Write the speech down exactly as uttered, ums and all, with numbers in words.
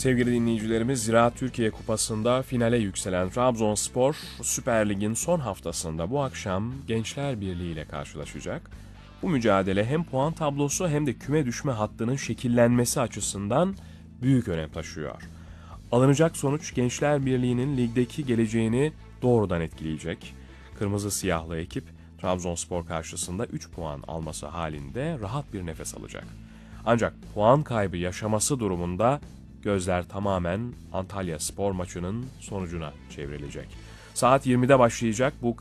Sevgili dinleyicilerimiz, Ziraat Türkiye Kupası'nda finale yükselen Trabzonspor, Süper Lig'in son haftasında bu akşam Gençler Birliği ile karşılaşacak. Bu mücadele hem puan tablosu hem de küme düşme hattının şekillenmesi açısından büyük önem taşıyor. Alınacak sonuç Gençler Birliği'nin ligdeki geleceğini doğrudan etkileyecek. Kırmızı siyahlı ekip Trabzonspor karşısında üç puan alması halinde rahat bir nefes alacak. Ancak puan kaybı yaşaması durumunda gözler tamamen Antalya Spor maçının sonucuna çevrilecek. Saat yirmide başlayacak bu